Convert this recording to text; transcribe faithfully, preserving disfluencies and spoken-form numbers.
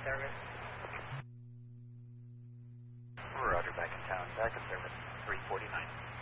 service. Roger, back in town. Back in service. three forty-nine.